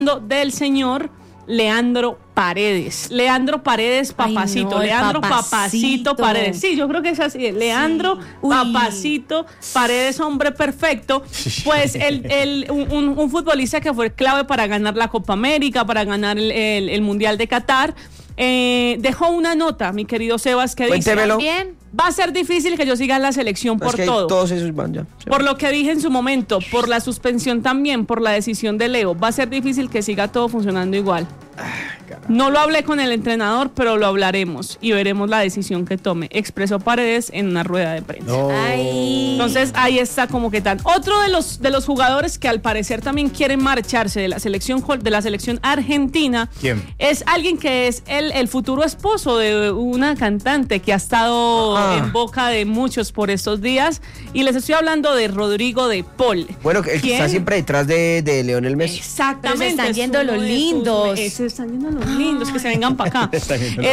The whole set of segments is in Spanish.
del señor Leandro Paredes. Leandro Paredes, papacito. Ay, no, Leandro papacito. Paredes. Sí, yo creo que es así. Leandro Papacito Paredes, hombre perfecto. Pues un futbolista que fue clave para ganar la Copa América, para ganar el Mundial de Qatar. Dejó una nota, mi querido Sebas, que Cuéntemelo. dice: va a ser difícil que yo siga en la selección por todo. Todos esos van ya. Por lo que dije en su momento, por la suspensión también, por la decisión de Leo, va a ser difícil que siga todo funcionando igual. No lo hablé con el entrenador, pero lo hablaremos y veremos la decisión que tome, expresó Paredes en una rueda de prensa. No. Entonces ahí está como que tan. Otro de los jugadores que al parecer también quieren marcharse de la selección argentina. ¿Quién? Es alguien que es el futuro esposo de una cantante que ha estado en boca de muchos por estos días, y les estoy hablando de Rodrigo de Paul. Bueno, el que está siempre detrás de Lionel Messi. Exactamente. Pero se están yendo los lindos. Se están yendo los lindos, que se vengan para acá.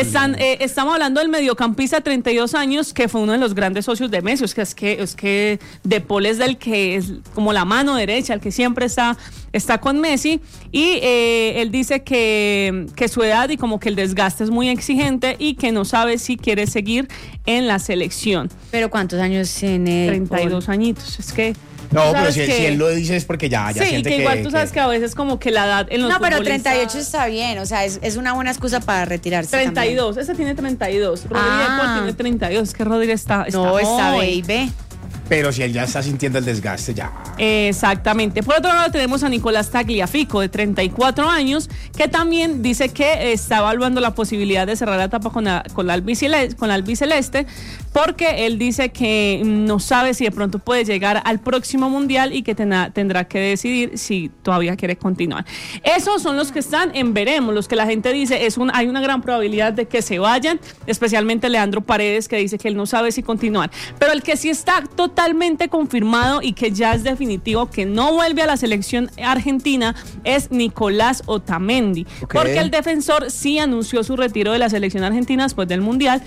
Estamos hablando del mediocampista de 32 años, que fue uno de los grandes socios de Messi. Es que de Paul es del que es como la mano derecha, el que siempre está con Messi, y él dice que su edad y como que el desgaste es muy exigente y que no sabe si quiere seguir en la selección. ¿Pero cuántos años tiene? 32 añitos, es que... No, pero si él lo dice es porque ya sí, siente que igual tú sabes que a veces como que la edad en los No, pero futbolistas... 38 está bien, o sea, es una buena excusa para retirarse. 32, también. ese tiene 32. Rodríguez tiene 32, es que Rodríguez está está baby. Pero si él ya está sintiendo el desgaste, ya. Exactamente. Por otro lado tenemos a Nicolás Tagliafico, de 34 años, que también dice que está evaluando la posibilidad de cerrar la etapa con la albiceleste, porque él dice que no sabe si de pronto puede llegar al próximo mundial y que tendrá que decidir si todavía quiere continuar. Esos son los que están en veremos, los que la gente dice hay una gran probabilidad de que se vayan, especialmente Leandro Paredes, que dice que él no sabe si continuar. Pero el que sí está totalmente confirmado y que ya es definitivo que no vuelve a la selección argentina es Nicolás Otamendi, porque el defensor sí anunció su retiro de la selección argentina después del mundial,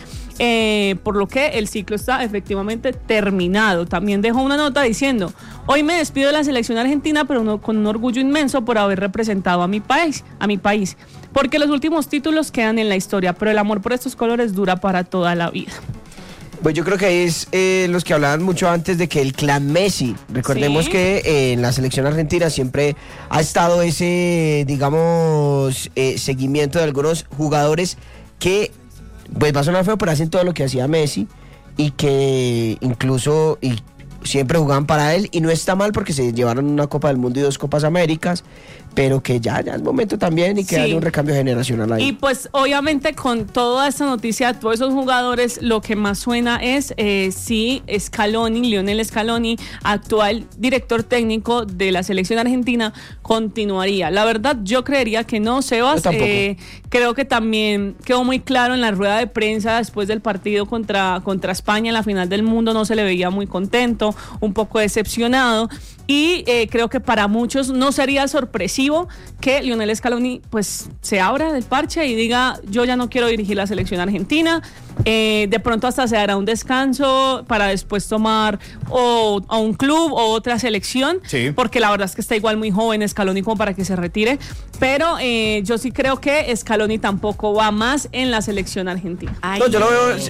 por lo que el ciclo está efectivamente terminado. También dejó una nota diciendo: hoy me despido de la selección argentina, pero con un orgullo inmenso por haber representado a mi país, porque los últimos títulos quedan en la historia, pero el amor por estos colores dura para toda la vida. Pues yo creo que es los que hablaban mucho antes de que el clan Messi, recordemos que en la selección argentina siempre ha estado ese, digamos, seguimiento de algunos jugadores que, pues va a sonar feo, pero hacen todo lo que hacía Messi, y que incluso siempre jugaban para él, y no está mal porque se llevaron una Copa del Mundo y 2 Copas Américas, pero que ya es momento también y que haya un recambio generacional ahí. Y pues obviamente con toda esta noticia, todos esos jugadores, lo que más suena es si Lionel Scaloni, actual director técnico de la selección argentina, continuaría. La verdad, yo creería que no, Sebas. Creo que también quedó muy claro en la rueda de prensa después del partido contra España en la final del mundo, no se le veía muy contento, un poco decepcionado. Y creo que para muchos no sería sorpresivo que Lionel Scaloni pues se abra del parche y diga: yo ya no quiero dirigir la selección argentina. De pronto hasta se dará un descanso para después tomar a un club o otra selección, porque la verdad es que está igual muy joven Scaloni como para que se retire. Pero yo sí creo que Scaloni tampoco va más en la selección argentina. No, yo lo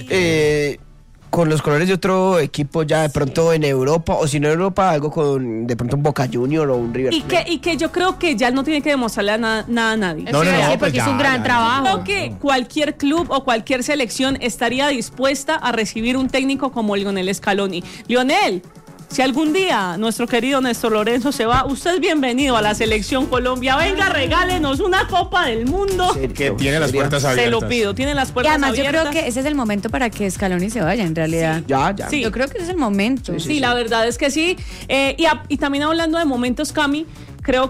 veo con los colores de otro equipo ya de pronto en Europa, o si no en Europa, algo con de pronto un Boca Junior o un River Plate. Y que yo creo que ya no tiene que demostrarle nada a nadie. No, porque es un gran trabajo. Creo que cualquier club o cualquier selección estaría dispuesta a recibir un técnico como Lionel Scaloni. Lionel, si algún día nuestro querido Néstor Lorenzo se va, usted es bienvenido a la selección Colombia. Venga, regálenos una Copa del Mundo. Que tiene las puertas abiertas. Se lo pido, tiene las puertas abiertas. Y además yo creo que ese es el momento para que Scaloni se vaya, en realidad. Sí, ya. Sí. Yo creo que ese es el momento. Sí, la verdad es que sí. Y también hablando de momentos, Cami, creo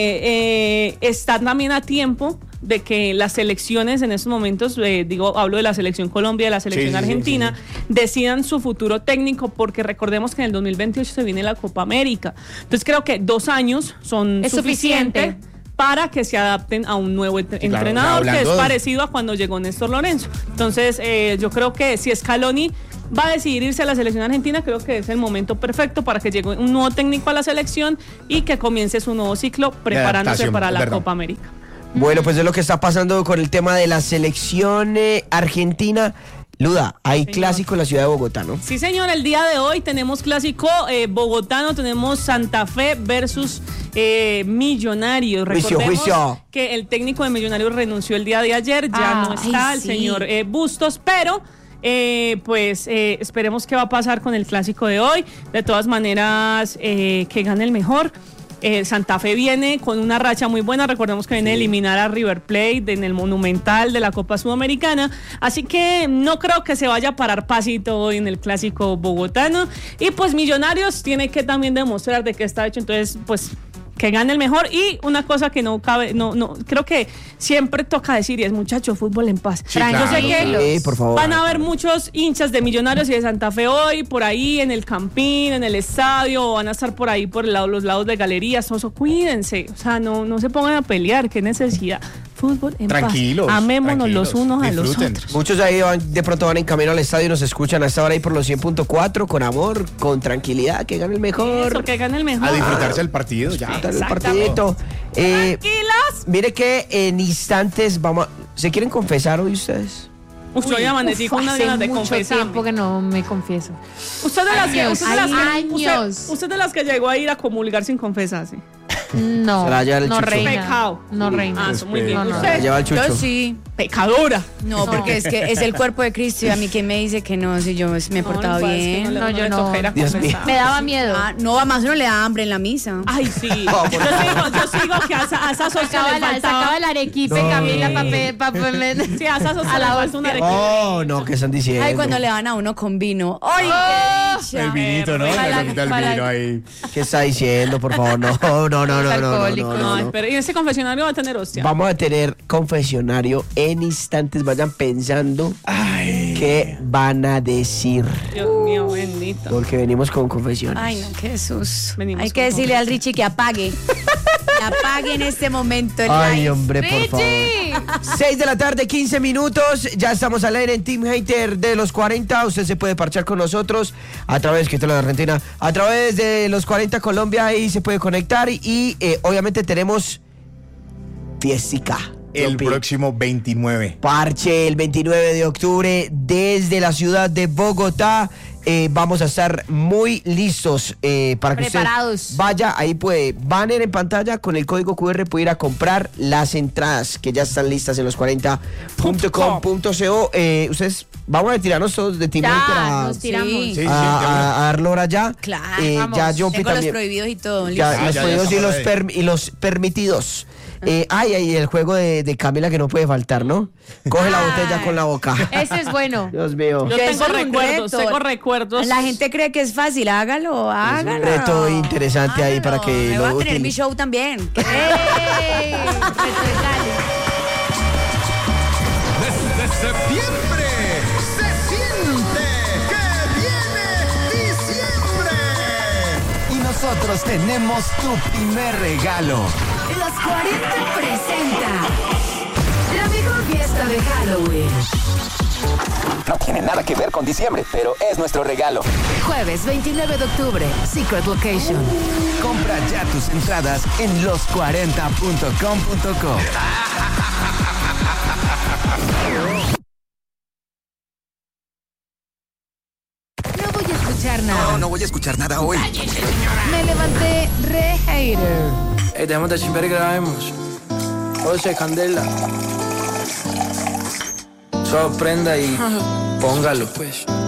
que está también a tiempo de que las selecciones en estos momentos, hablo de la selección Colombia, de la selección Argentina, decidan su futuro técnico, porque recordemos que en el 2028 se viene la Copa América. Entonces creo que 2 años son suficiente para que se adapten a un nuevo entrenador, que es parecido a cuando llegó Néstor Lorenzo. Entonces yo creo que si Scaloni va a decidir irse a la selección argentina, creo que es el momento perfecto para que llegue un nuevo técnico a la selección y que comience su nuevo ciclo preparándose para la Copa América. Bueno, pues es lo que está pasando con el tema de la selección argentina. Luda, hay clásico en la ciudad de Bogotá, ¿no? Sí, señor, el día de hoy tenemos clásico bogotano, tenemos Santa Fe versus Millonarios. Recordemos que el técnico de Millonarios renunció el día de ayer, ya no está el señor Bustos, pero esperemos qué va a pasar con el clásico de hoy. De todas maneras, que gane el mejor. Santa Fe viene con una racha muy buena, recordemos que viene a eliminar a River Plate en el Monumental de la Copa Sudamericana, así que no creo que se vaya a parar pasito hoy en el clásico bogotano, y pues Millonarios tiene que también demostrar de qué está hecho, entonces pues que gane el mejor. Y una cosa que no cabe, no creo que siempre toca decir, y es muchacho, fútbol en paz. Sí, claro. Yo sé que por favor, van a haber muchos hinchas de Millonarios y de Santa Fe hoy, por ahí en el Campín, en el estadio, o van a estar por ahí por los lados de galerías, cuídense, o sea, no se pongan a pelear, qué necesidad. Fútbol en paz. Amémonos los unos a los otros. Muchos ahí de pronto van en camino al estadio y nos escuchan a esta hora ahí por los 100.4, con amor, con tranquilidad, que gane el mejor. Eso, que gane el mejor. A disfrutarse del partido, ya. El partidito. Tranquilas. Mire que en instantes ¿se quieren confesar hoy ustedes? Yo ya amanecí con unas ganas de confesar. Tiempo que no me confieso. Usted de las que llegó a ir a comulgar sin confesarse. No, no reina. Pecado. No reina. Muy bien. No. ¿Usted? Lleva el chucho. Yo sí. Pecadora. No, porque es que es el cuerpo de Cristo y a mí quien me dice que no, si yo me he portado bien. No, yo no. Dios mío. Me daba miedo. No, además uno le da hambre en la misa. Ay, sí. Yo sigo que a esa socia le faltaba. Sacaba el arequipe, Camila, papel. Sí, a esa socia le falta un arequipe. Oh, no, ¿qué están diciendo? Ay, cuando le dan a uno con vino. ¡Ay, qué El vinito, ¿no? La copita del vino ahí. ¿Qué está diciendo, por favor? No. Pero y ese confesionario va a tener hostia. Vamos a tener confesionario en instantes. Vayan pensando qué van a decir. Dios mío, bendito. Porque venimos con confesiones. Ay, no, Jesús. Venimos Hay que decirle al Richie que apague. Que apague en este momento el Ay, live. hombre, por favor. 6 de la tarde, 15 minutos. Ya estamos al aire en Team Hater de los 40. Usted se puede parchar con nosotros a través, que esto es la Argentina, a través de los 40 Colombia. Ahí se puede conectar. Y obviamente tenemos fiestica. El próximo 29. Parche el 29 de octubre desde la ciudad de Bogotá. Vamos a estar muy listos para que preparados. Usted vaya, ahí puede, banner en pantalla, con el código QR puede ir a comprar las entradas que ya están listas en los40.com.co. Ustedes, vamos a tirarnos todos de Team Hater nos tiramos. Sí, a dar lora ya. Claro, ya John tengo también. los prohibidos y todo. Ya, los prohibidos ya y los permitidos. El juego de Camila que no puede faltar, ¿no? Coge la botella con la boca. Ese es bueno. Dios mío. Yo tengo recuerdos. La gente cree que es fácil, hágalo. Es un reto interesante ahí para que me lo voy a tener utilicen. mi show también. ¡Ey! Desde septiembre se siente que viene diciembre. Y nosotros tenemos tu primer regalo. Los 40 presenta la mejor fiesta de Halloween. No tiene nada que ver con diciembre, pero es nuestro regalo. Jueves 29 de octubre, Secret Location. Compra ya tus entradas en los40.com.co. No voy a escuchar nada. No voy a escuchar nada hoy. Me levanté re hater. Dejemos de chimper y grabemos. José Candela. Sorprenda y póngalo, pues.